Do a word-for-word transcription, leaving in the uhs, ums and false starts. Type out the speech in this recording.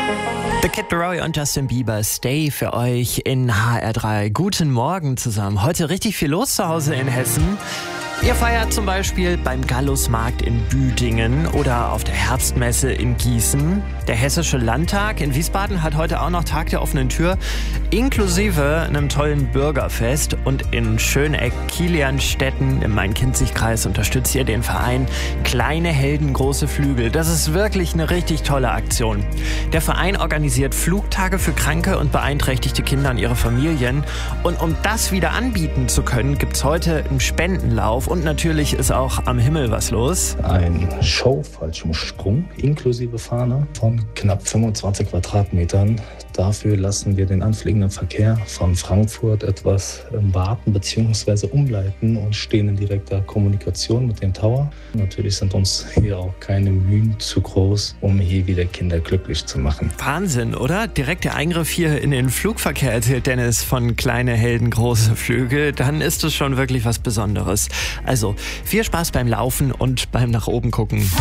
The Kid Laroi und Justin Bieber, Stay für euch in H R drei. Guten Morgen zusammen. Heute richtig viel los zu Hause in Hessen. Ihr feiert zum Beispiel beim Gallusmarkt in Büdingen oder auf der Herbstmesse in Gießen. Der Hessische Landtag in Wiesbaden hat heute auch noch Tag der offenen Tür, inklusive einem tollen Bürgerfest. Und in Schöneck-Kilianstetten im Main-Kinzig-Kreis unterstützt ihr den Verein Kleine Helden, große Flügel. Das ist wirklich eine richtig tolle Aktion. Der Verein organisiert Flugtage für kranke und beeinträchtigte Kinder und ihre Familien. Und um das wieder anbieten zu können, gibt's heute einen Spendenlauf. Und natürlich ist auch am Himmel was los. Ein Showfallschirmsprung inklusive Fahne von knapp fünfundzwanzig Quadratmetern. Dafür lassen wir den anfliegenden Verkehr von Frankfurt etwas warten bzw. umleiten und stehen in direkter Kommunikation mit dem Tower. Natürlich sind uns hier auch keine Mühen zu groß, um hier wieder Kinder glücklich zu machen. Wahnsinn, oder? Direkt der Eingriff hier in den Flugverkehr, erzählt Dennis von Kleine Helden, große Flügel. Dann ist es schon wirklich was Besonderes. Also viel Spaß beim Laufen und beim nach oben gucken.